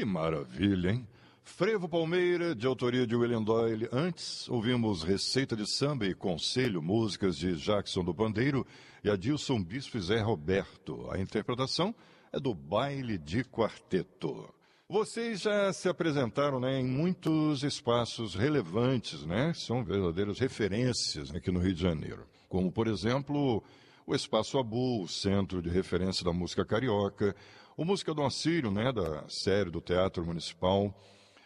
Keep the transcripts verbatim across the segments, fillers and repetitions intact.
Que maravilha, hein? Frevo Palmeira, de autoria de William Doyle. Antes, ouvimos Receita de Samba e Conselho, músicas de Jackson do Pandeiro e Adilson Bispo e Zé Roberto. A interpretação é do Baile de Quarteto. Vocês já se apresentaram, né, em muitos espaços relevantes, né? São verdadeiras referências aqui no Rio de Janeiro. Como, por exemplo, o Espaço Abu, o Centro de Referência da Música Carioca, o Música Dom Assírio, né, da série do Teatro Municipal.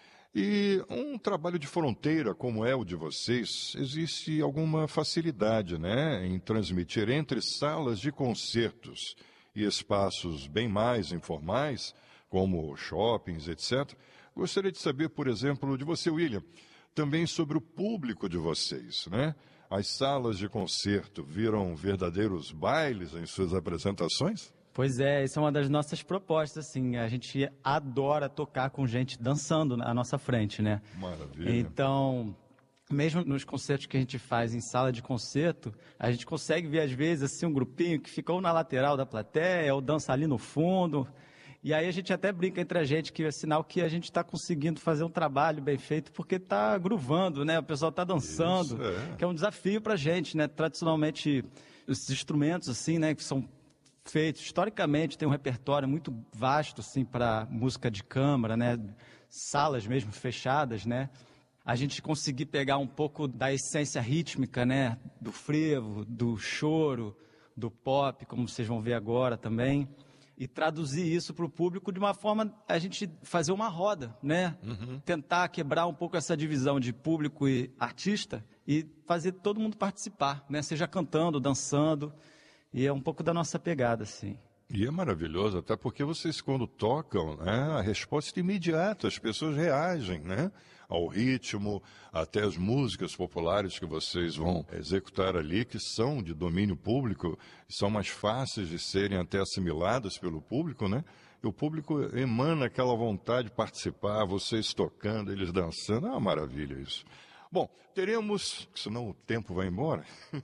E um trabalho de fronteira como é o de vocês, existe alguma facilidade, né, em transmitir entre salas de concertos e espaços bem mais informais, como shoppings, etcétera. Gostaria de saber, por exemplo, de você, William, também sobre o público de vocês, né? As salas de concerto viram verdadeiros bailes em suas apresentações? Pois é, isso é uma das nossas propostas, assim, a gente adora tocar com gente dançando à nossa frente, né? Maravilha. Então, mesmo nos concertos que a gente faz em sala de concerto, a gente consegue ver às vezes assim um grupinho que fica ou na lateral da plateia, ou dança ali no fundo, e aí a gente até brinca entre a gente que é sinal que a gente está conseguindo fazer um trabalho bem feito, porque está groovando, né? O pessoal está dançando, Isso, é. que é um desafio para a gente, né? Tradicionalmente, os instrumentos assim, né, que são feito historicamente, tem um repertório muito vasto assim para música de câmara, né, salas mesmo fechadas, né, a gente conseguir pegar um pouco da essência rítmica, né, do frevo, do choro, do pop, como vocês vão ver agora também, e traduzir isso para o público de uma forma a gente fazer uma roda, né, uhum. Tentar quebrar um pouco essa divisão de público e artista e fazer todo mundo participar, né, seja cantando, dançando. E é um pouco da nossa pegada, assim. E é maravilhoso, até porque vocês, quando tocam, né, a resposta é imediata, as pessoas reagem, né, ao ritmo, até as músicas populares que vocês vão executar ali, que são de domínio público, são mais fáceis de serem até assimiladas pelo público, né? E o público emana aquela vontade de participar, vocês tocando, eles dançando, é uma maravilha isso. Bom, teremos, senão o tempo vai embora,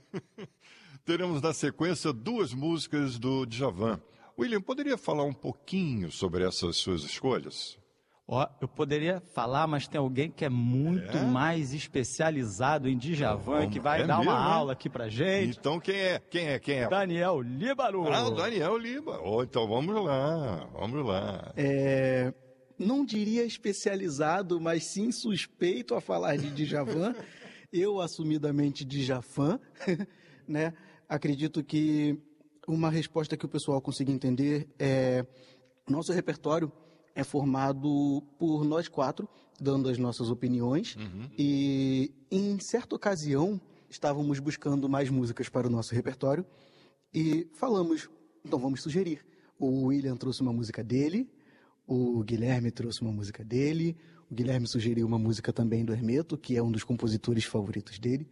teremos na sequência duas músicas do Djavan. William, poderia falar um pouquinho sobre essas suas escolhas? Ó, eu poderia falar, mas tem alguém que é muito é? mais especializado em Djavan, que vai é dar mesmo, uma né? aula aqui pra gente. Então quem é? Quem é? Quem é? Daniel Líbaro. Ah, o Daniel Líbaro. Oh, então vamos lá, vamos lá. É... Não diria especializado, mas sim suspeito a falar de Djavan. Eu, assumidamente, Djafã, né? Acredito que uma resposta que o pessoal consiga entender é... Nosso repertório é formado por nós quatro, dando as nossas opiniões. Uhum. E, em certa ocasião, estávamos buscando mais músicas para o nosso repertório. E falamos, então vamos sugerir. O William trouxe uma música dele... O Guilherme trouxe uma música dele, o Guilherme sugeriu uma música também do Hermeto, que é um dos compositores favoritos dele,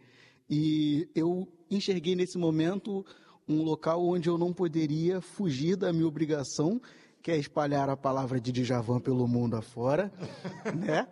e eu enxerguei nesse momento um local onde eu não poderia fugir da minha obrigação, que é espalhar a palavra de Djavan pelo mundo afora, né?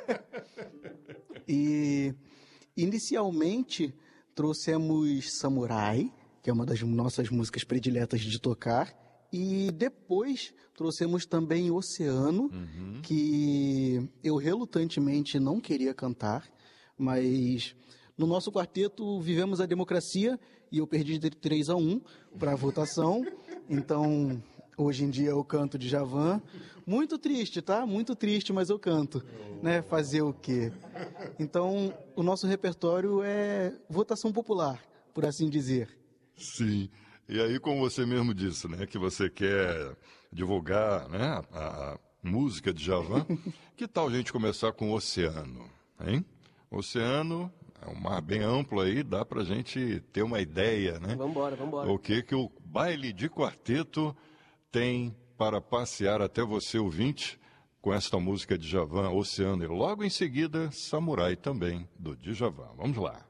E inicialmente trouxemos Samurai, que é uma das nossas músicas prediletas de tocar, e depois trouxemos também Oceano, uhum. que eu relutantemente não queria cantar, mas no nosso quarteto vivemos a democracia e eu perdi de três a um para a votação, então hoje em dia eu canto Djavan. Muito triste, tá? Muito triste, mas eu canto, né? Fazer o quê? Então o nosso repertório é votação popular, por assim dizer. Sim. E aí, como você mesmo disse, né, que você quer divulgar, né, a, a música de Djavan, que tal a gente começar com o Oceano, hein? Oceano é um mar bem amplo aí, dá pra gente ter uma ideia, né? Vambora, vambora. O que que o baile de quarteto tem para passear até você, ouvinte, com esta música de Djavan, Oceano. E logo em seguida, Samurai também, do Djavan. Vamos lá.